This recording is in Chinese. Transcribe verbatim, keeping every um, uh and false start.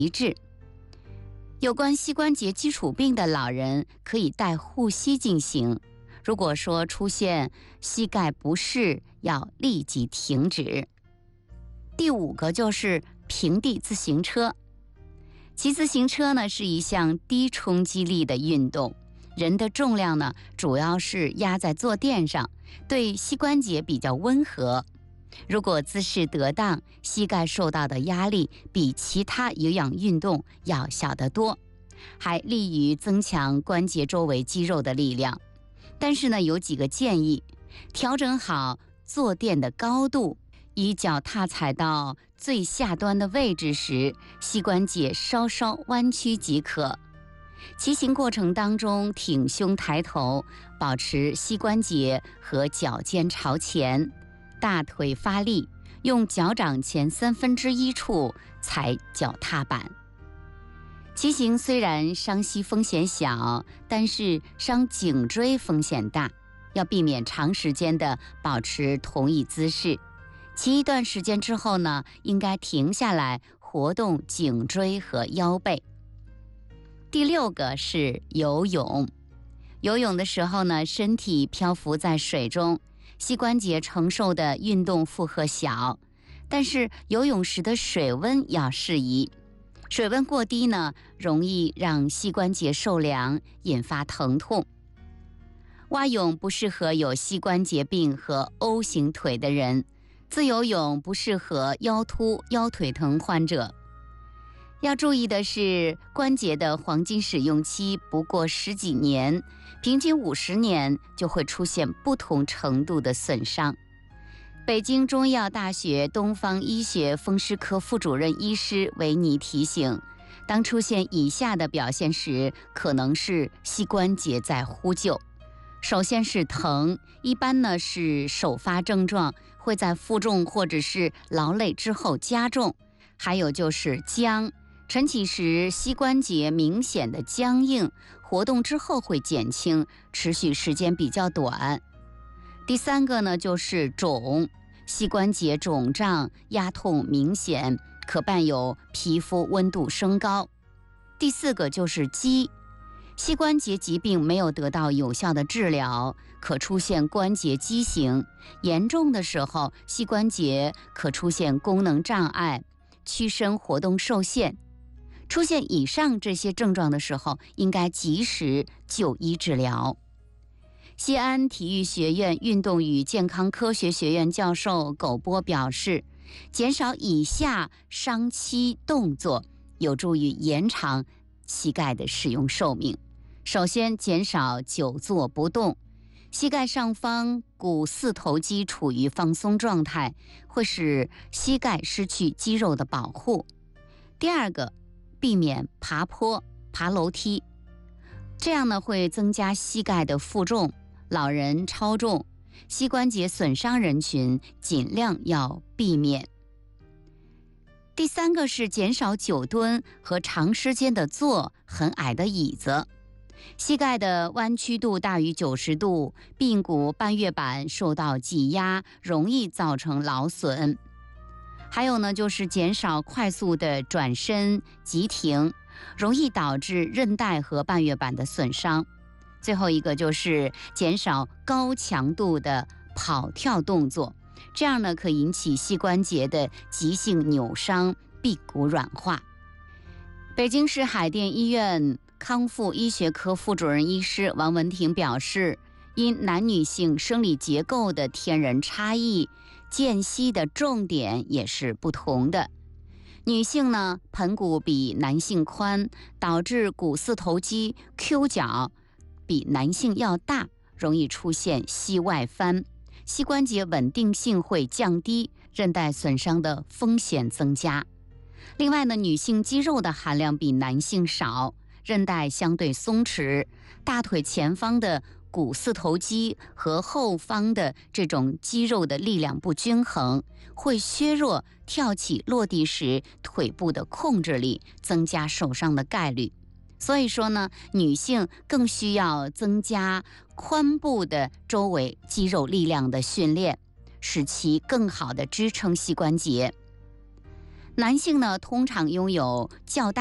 一致。有关膝关节基础病的老人可以带护膝进行，如果说出现膝盖不适，要立即停止。第五个就是平地自行车。骑自行车呢是一项低冲击力的运动，人的重量呢主要是压在坐垫上，对膝关节比较温和。如果姿势得当，膝盖受到的压力比其他有氧运动要小得多，还利于增强关节周围肌肉的力量。但是呢，有几个建议：调整好坐垫的高度，以脚踏踩到最下端的位置时，膝关节稍稍弯曲即可。骑行过程当中，挺胸抬头，保持膝关节和脚尖朝前，大腿发力，用脚掌前三分之一处踩脚踏板。骑行虽然伤膝风险小，但是伤颈椎风险大，要避免长时间的保持同一姿势。骑一段时间之后呢，应该停下来活动颈椎和腰背。第六个是游泳。游泳的时候呢，身体漂浮在水中，膝关节承受的运动负荷小，但是游泳时的水温要适宜。水温过低呢，容易让膝关节受凉，引发疼痛。蛙泳不适合有膝关节病和 O 型腿的人，自由泳不适合腰突、腰腿疼患者。要注意的是，关节的黄金使用期不过十几年，平均五十年就会出现不同程度的损伤。北京中医药大学东方医学风湿科副主任医师维尼提醒，当出现以下的表现时，可能是膝关节在呼救。首先是疼，一般呢是首发症状，会在负重或者是劳累之后加重。还有就是僵，晨起时膝关节明显的僵硬，活动之后会减轻，持续时间比较短。第三个呢就是肿，膝关节肿胀，压痛明显，可伴有皮肤温度升高。第四个就是积，膝关节疾病没有得到有效的治疗，可出现关节畸形，严重的时候膝关节可出现功能障碍，屈伸活动受限。出现以上这些症状的时候，应该及时就医治疗。西安体育学院运动与健康科学学院教授苟波表示，减少以下伤膝动作有助于延长膝盖的使用寿命。首先，减少久坐不动，膝盖上方股四头肌处于放松状态，会使膝盖失去肌肉的保护。第二个，避免爬坡、爬楼梯，这样呢会增加膝盖的负重。老人、超重、膝关节损伤人群尽量要避免。第三个是减少久蹲和长时间的坐很矮的椅子。膝盖的弯曲度大于九十度，髌骨半月板受到挤压，容易造成劳损。还有呢，就是减少快速的转身、急停，容易导致韧带和半月板的损伤。最后一个就是减少高强度的跑跳动作，这样呢可引起膝关节的急性扭伤、髌骨软化。北京市海淀医院康复医学科副主任医师王文婷表示，因男女性生理结构的天然差异，间隙的重点也是不同的。女性呢，盆骨比男性宽，导致股四头肌 Q 角比男性要大，容易出现膝外翻，膝关节稳定性会降低，韧带损伤的风险增加。另外呢，女性肌肉的含量比男性少，韧带相对松弛，大腿前方的股四头肌和后方的这种肌肉的力量不均衡，会削弱跳起落地时腿部的控制力，增加受伤的概率。所以说呢，女性更需要增加髋部的周围肌肉力量的训练，使其更好的支撑膝关节。 男性呢，通常拥有较大